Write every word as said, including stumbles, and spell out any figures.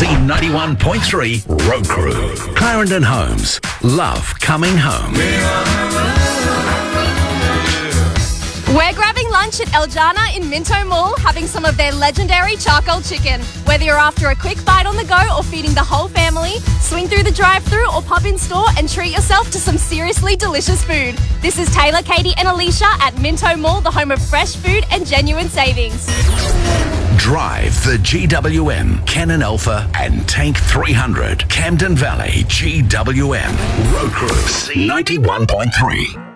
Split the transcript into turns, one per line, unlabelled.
C ninety-one point three Road Crew. Clarendon Homes. Love coming home.
We're grabbing lunch at Eljana in Minto Mall, having some of their legendary charcoal chicken. Whether you're after a quick bite on the go or feeding the whole family, swing through the drive-thru or pop in store and treat yourself to some seriously delicious food. This is Taylor, Katie and Alicia at Minto Mall, the home of fresh food and genuine savings.
Drive the G W M, Canon Alpha and Tank three hundred. Camden Valley G W M. Road Crew C ninety-one point three.